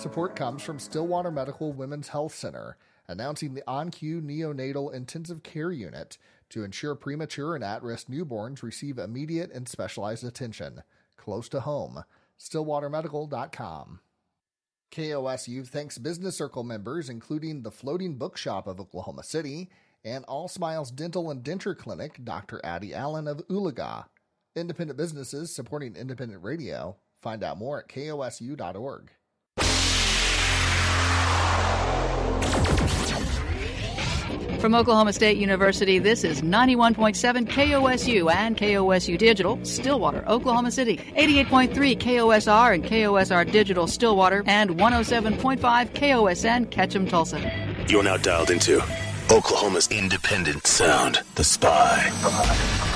Support comes from Stillwater Medical Women's Health Center, announcing the OnQ Neonatal Intensive Care Unit to ensure premature and at-risk newborns receive immediate and specialized attention, close to home. StillwaterMedical.com. KOSU thanks Business Circle members, including the Floating Bookshop of Oklahoma City and All Smiles Dental and Denture Clinic, Dr. Addie Allen of Oologah. Independent businesses supporting independent radio. Find out more at kosu.org. From Oklahoma State University, this is 91.7 KOSU and KOSU Digital, Stillwater, Oklahoma City, 88.3 KOSR and KOSR Digital, Stillwater, and 107.5 KOSN, Ketchum, Tulsa. You're now dialed into Oklahoma's independent sound, The Spy.